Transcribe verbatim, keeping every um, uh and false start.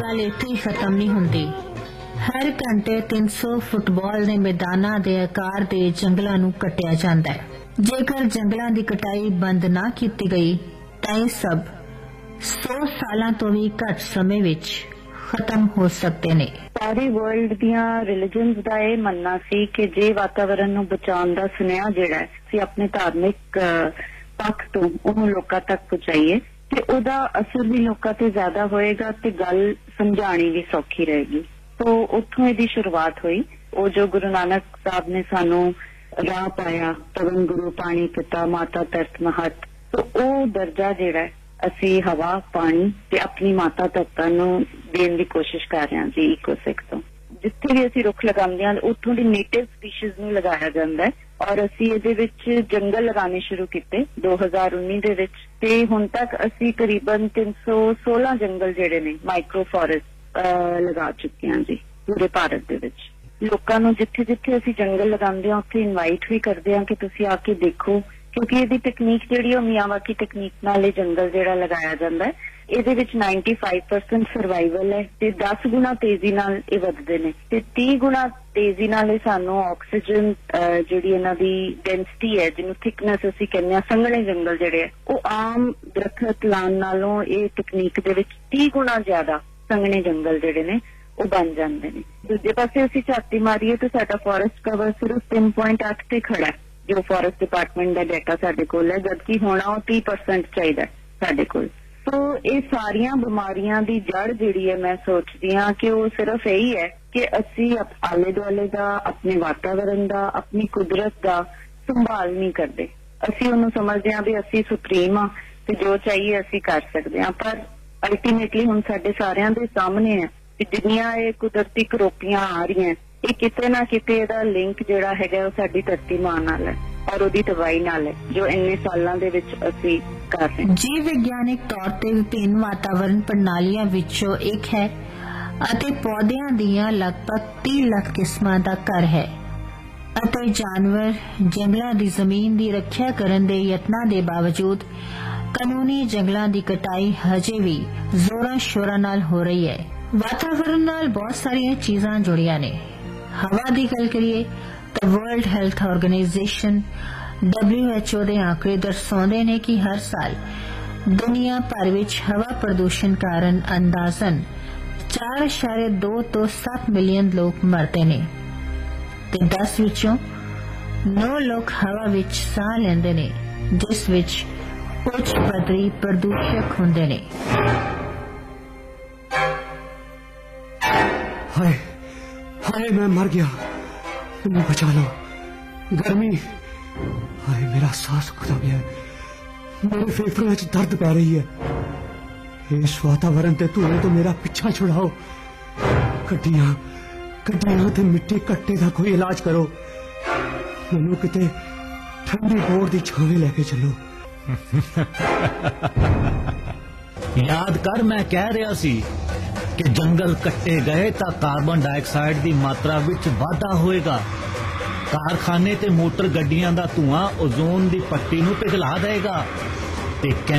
ਗੱਲ ਇੱਥੇ ਹੀ ਖਤਮ ਨਹੀਂ ਹੁੰਦੀ। ਹਰ ਘੰਟੇ ਤਿੰਨ ਸੌ ਫੁੱਟਬਾਲ ਦੇ ਮੈਦਾਨਾਂ ਦੇ ਆਕਾਰ ਦੇ ਜੰਗਲਾਂ ਨੂੰ ਕੱਟਿਆ ਜਾਂਦਾ ਹੈ। ਜੇਕਰ ਜੰਗਲਾਂ ਦੀ ਕਟਾਈ ਬੰਦ ਨਾ ਕੀਤੀ ਗਈ ਤਾਂ ਇਹ ਸਭ ਸੌ ਸਾਲਾਂ ਤੋਂ ਵੀ ਘੱਟ ਸਮੇਂ ਵਿੱਚ ਖਤਮ ਹੋ ਸਕਦੇ ਨੇ। ਸਾਰੇ ਵਰਲਡ ਦੀਆਂ ਰਿਲੀਜਨਸ ਦਾ ਇਹ ਮੰਨਣਾ ਸੀ ਕਿ ਜੇ ਵਾਤਾਵਰਨ ਨੂੰ ਬਚਾਉਣ ਦਾ ਸੁਨੇਹਾ ਜਿਹੜਾ ਅਸੀਂ ਆਪਣੇ ਧਾਰਮਿਕ ਪੱਖ ਤੋਂ ਉਹਨੂੰ ਲੋਕਾਂ ਤੱਕ ਪਹੁੰਚਾਈਏ ਤੇ ਉਹਦਾ ਅਸਰ ਵੀ ਲੋਕਾਂ ਤੇ ਜ਼ਿਆਦਾ ਹੋਏਗਾ ਤੇ ਗੱਲ ਸਮਝਾਣੀ ਵੀ ਸੌਖੀ ਰਹੇਗੀ। ਤੋ ਉੱਥੋਂ ਇਹਦੀ ਸ਼ੁਰੂਆਤ ਹੋਈ। ਉਹ ਜੋ ਗੁਰੂ ਨਾਨਕ ਸਾਹਿਬ ਨੇ ਸਾਨੂੰ ਰਾਹ ਪਾਇਆ, ਪਵਨ ਗੁਰੂ ਪਾਣੀ ਪਿਤਾ ਮਾਤਾ ਧਰਤ ਮਹਤ, ਤੋ ਉਹ ਦਰਜਾ ਜਿਹੜਾ ਅਸੀਂ ਹਵਾ ਪਾਣੀ ਤੇ ਆਪਣੀ ਮਾਤਾ ਧਰਤਾਂ ਨੂੰ ਦੇਣ ਦੀ ਕੋਸ਼ਿਸ਼ ਕਰ ਰਹੇ ਹਾਂ ਜੀ। ਇਕੋਸਿਕ ਤੋਂ ਜਿੱਥੇ ਵੀ ਅਸੀਂ ਰੁੱਖ ਲਗਾਉਂਦੇ ਹਾਂ ਉੱਥੋਂ ਦੀ ਨੇਟਿਵ ਸਪੀਸ਼ੀਜ਼ ਨੂੰ ਲਗਾਇਆ ਜਾਂਦਾ ਹੈ ਔਰ ਅਸੀਂ ਇਹਦੇ ਵਿੱਚ ਜੰਗਲ ਲਗਾਉਣੇ ਸ਼ੁਰੂ ਕੀਤੇ ਦੋ ਹਜ਼ਾਰ ਉੱਨੀ ਦੇ ਵਿੱਚ ਤੇ ਹੁਣ ਤੱਕ ਅਸੀਂ ਕਰੀਬਨ ਤਿੰਨ ਸੌ ਸੋਲਾਂ ਜੰਗਲ ਜਿਹੜੇ ਨੇ ਮਾਈਕਰੋ ਫੋਰੈਸਟ ਲਗਾ ਚੁੱਕੇ ਹਾਂ ਜੀ ਪੂਰੇ ਭਾਰਤ ਦੇ ਵਿੱਚ। ਲੋਕਾਂ ਨੂੰ ਜਿੱਥੇ ਜਿੱਥੇ ਅਸੀਂ ਜੰਗਲ ਲਗਾਉਂਦੇ ਹਾਂ ਉੱਥੇ ਇਨਵਾਈਟ ਵੀ ਕਰਦੇ ਹਾਂ ਕਿ ਤੁਸੀਂ ਆ ਕੇ ਦੇਖੋ, ਕਿਉਂਕਿ ਇਹਦੀ ਤਕਨੀਕ ਜਿਹੜੀ ਉਹ ਮਿਆਵਾਕੀ ਤਕਨੀਕ ਨਾਲ ਇਹ ਜੰਗਲ ਜਿਹੜਾ ਲਗਾਇਆ ਜਾਂਦਾ ਹੈ ਇਹਦੇ ਵਿੱਚ ਪਚਾਨਵੇਂ ਪਰਸੈਂਟ ਸਰਵਾਈਵਲ ਹੈ ਤੇ ਦਸ ਗੁਣਾ ਤੇਜ਼ੀ ਨਾਲ ਇਹ ਵੱਧਦੇ ਨੇ ਤੇ ਤੀਹ ਗੁਣਾ ਤੇਜ਼ੀ ਨਾਲ ਇਹ ਸਾਨੂੰ ਆਕਸੀਜਨ ਜਿਹੜੀ ਇਹਨਾਂ ਦੀ ਡੈਂਸਿਟੀ ਹੈ ਜਿਹਨੂੰ ਥਿਕਨੈਸ ਅਸੀਂ ਕਹਿੰਦੇ ਹਾਂ, ਸੰਘਣੇ ਜੰਗਲ ਜਿਹੜੇ ਹੈ ਉਹ ਆਮ ਦਰਖਤ ਲਾਉਣ ਨਾਲੋਂ ਇਹ ਤਕਨੀਕ ਦੇ ਵਿੱਚ ਤੀਹ ਗੁਣਾ ਜ਼ਿਆਦਾ ਸੰਘਣੇ ਜੰਗਲ ਜਿਹੜੇ ਨੇ ਉਹ ਬਣ ਜਾਂਦੇ ਨੇ। ਦੂਜੇ ਪਾਸੇ ਅਸੀਂ ਝਾਤੀ ਮਾਰੀਏ ਤਾਂ ਸਾਡਾ ਫੋਰੈਸਟ ਕਵਰ ਸਿਰਫ ਤਿੰਨ ਪੁਆਇੰਟ ਅੱਠ ਤੇ ਖੜਾ ਹੈ ਜੋ ਫੋਰੈਸਟ ਡਿਪਾਰਟਮੈਂਟ ਦਾ ਡਾਟਾ ਸਾਡੇ ਕੋਲ ਹੈ, ਜਦਕਿ ਹੋਣਾ ਉਹ ਤੀਹ ਪਰਸੈਂਟ ਚਾਹੀਦਾ ਸਾਡੇ ਕੋਲ। ਸੋ ਇਹ ਸਾਰੀਆਂ ਬਿਮਾਰੀਆਂ ਦੀ ਜੜ ਜਿਹੜੀ ਹੈ ਮੈਂ ਸੋਚਦੀ ਹਾਂ ਕਿ ਉਹ ਸਿਰਫ ਇਹੀ ਹੈ ਕਿ ਅਸੀਂ ਆਲੇ ਦੁਆਲੇ ਦਾ, ਆਪਣੇ ਵਾਤਾਵਰਨ ਦਾ, ਆਪਣੀ ਕੁਦਰਤ ਦਾ ਸੰਭਾਲ ਨਹੀਂ ਕਰਦੇ। ਅਸੀਂ ਉਹਨੂੰ ਸਮਝਦੇ ਹਾਂ ਵੀ ਅਸੀਂ ਸੁਪਰੀਮ ਆ ਤੇ ਜੋ ਚਾਹੀਏ ਅਸੀਂ ਕਰ ਸਕਦੇ ਹਾਂ, ਪਰ ਅਲਟੀਮੇਟਲੀ ਹੁਣ ਸਾਡੇ ਸਾਰਿਆਂ ਦੇ ਸਾਹਮਣੇ ਹੈ ਕਿ ਜਿੰਨੀਆਂ ਇਹ ਕੁਦਰਤੀ ਕਰੋਪੀਆਂ ਆ ਰਹੀਆਂ ਇਹ ਕਿਤੇ ਨਾ ਕਿਤੇ ਇਹਦਾ ਲਿੰਕ ਜਿਹੜਾ ਹੈਗਾ ਉਹ ਸਾਡੀ ਧਰਤੀ ਮਾਂ ਨਾਲ ਹੈ ਔਰ ਉਹਦੀ ਤਬਾਹੀ ਨਾਲ ਹੈ ਜੋ ਇੰਨੇ ਸਾਲਾਂ ਦੇ ਵਿੱਚ ਅਸੀਂ ਕਰ ਰਹੇ ਹਾਂ। ਜੀਵ ਵਿਗਿਆਨਿਕ ਤੌਰ ਤੇ ਵਿਭਿੰਨ ਵਾਤਾਵਰਣ ਪ੍ਰਣਾਲੀਆਂ ਵਿੱਚੋਂ ਇੱਕ ਹੈ ਅਤੇ ਪੌਦਿਆਂ ਦੀਆਂ ਲਗਭਗ ਤੀਹ ਲੱਖ ਕਿਸਮਾਂ ਦਾ ਘਰ ਹੈ ਅਤੇ ਜਾਨਵਰ ਜੰਗਲਾਂ ਦੀ ਜ਼ਮੀਨ ਦੀ ਰੱਖਿਆ ਕਰਨ ਦੇ ਯਤਨਾਂ ਦੇ ਬਾਵਜੂਦ ਕਾਨੂੰਨੀ ਜੰਗਲਾਂ ਦੀ ਕਟਾਈ ਹਜੇ ਵੀ ਜ਼ੋਰਾਂ ਸ਼ੋਰਾਂ ਨਾਲ ਹੋ ਰਹੀ ਹੈ। ਵਾਤਾਵਰਣ ਨਾਲ ਬਹੁਤ ਸਾਰੀਆਂ ਚੀਜ਼ਾਂ ਜੁੜੀਆਂ ਨੇ। ਹਵਾ ਦੀ ਗੱਲ ਕਰੀਏ ਤਾਂ world health organisation W H O ਦੇ ਆંકੜੇ ਦਰਸਾਉਂਦੇ ਨੇ ਕਿ ਹਰ ਸਾਲ ਦੁਨੀਆ ਭਰ ਵਿੱਚ ਹਵਾ ਪ੍ਰਦੂਸ਼ਣ ਕਾਰਨ ਅੰਦਾਜ਼ਨ ਚਾਰ ਇਸ਼ਾਰੇ ਦੋ ਤੋਂ ਸੱਤ ਮਿਲੀਅਨ ਲੋਕ ਮਰਦੇ ਨੇ ਤੇ ਦਸ ਵਿੱਚੋਂ ਨੌ ਲੋਕ ਹਵਾ ਵਿੱਚ ਸਾਹ ਲੈਂਦੇ ਨੇ ਜਿਸ ਵਿੱਚ ਉੱਚ ਪੱਧਰੀ ਪ੍ਰਦੂਸ਼ਕ ਹੁੰਦੇ ਨੇ। ਹਾਏ ਹਾਏ ਮੈਂ ਮਰ ਗਿਆ, ਮੈਨੂੰ ਬਚਾ ਲਓ, ਗਰਮੀ, ਹਾਏ ਮੇਰਾ ਸਾਹ ਸੁੱਕਦਾ ਪਿਆ, ਮੇਰੇ ਫੇਫੜਿਆਂ 'ਚ ਦਰਦ ਪੈ ਰਹੀ ਹੈ, ਇਸ ਵਾਤਾਵਰਨ ਤੇ ਧੂਏ ਤੋਂ ਮੇਰਾ ਪਿੱਛਾ ਛੁਡਾਓ, ਗੱਡੀਆਂ ਗੱਡੀਆਂ ਤੇ ਮਿੱਟੀ ਘੱਟੇ ਦਾ ਕੋਈ ਇਲਾਜ ਕਰੋ, ਮੈਨੂੰ ਕਿਤੇ ਠੰਡੀ ਬੋਰ ਦੀ ਛਾਵੇਂ ਲੈ ਕੇ ਚੱਲੋ। ਯਾਦ ਕਰ ਮੈਂ ਕਹਿ ਰਿਹਾ ਸੀ ਕਿ ਜੰਗਲ ਕੱਟੇ ਗਏ ਤਾਂ ਕਾਰਬਨ ਡਾਈਆਕਸਾਈਡ ਦੀ ਮਾਤਰਾ ਵਿੱਚ ਵਾਧਾ ਹੋਏਗਾ। ਕਾਰਖਾਨੇ ਤੇ ਮੋਟਰ ਗੱਡੀਆਂ ਦਾ ਧੂਆਂ ਓਜ਼ੋਨ ਦੀ ਪੱਟੀ ਨੂੰ ਪਿਘਲਾ ਦੇਗਾ ਤੇ